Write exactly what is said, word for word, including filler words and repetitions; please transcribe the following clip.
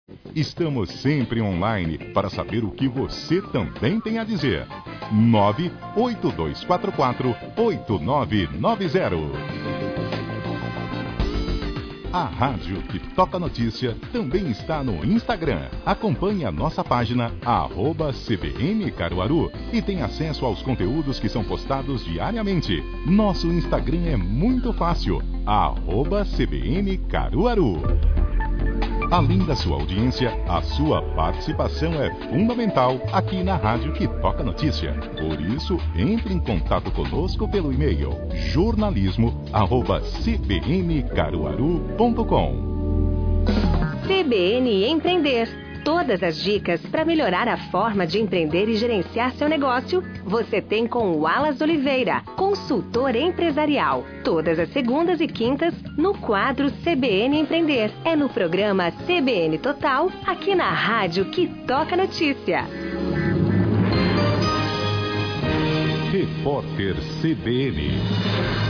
Estamos sempre online para saber o que você também tem a dizer. nove oito dois quatro quatro oito nove nove zero. A rádio que toca notícia também está no Instagram. Acompanhe a nossa página, arroba C B N Caruaru, e tem acesso aos conteúdos que são postados diariamente. Nosso Instagram é muito fácil, arroba C B N Caruaru. Além da sua audiência, a sua participação é fundamental aqui na Rádio que Toca Notícia. Por isso, entre em contato conosco pelo e-mail jornalismo arroba c b n caruaru ponto com. C B N Empreender. Todas as dicas para melhorar a forma de empreender e gerenciar seu negócio, você tem com o Wallace Oliveira, consultor empresarial. Todas as segundas e quintas, no quadro C B N Empreender. É no programa C B N Total, aqui na rádio que toca notícia. Repórter C B N.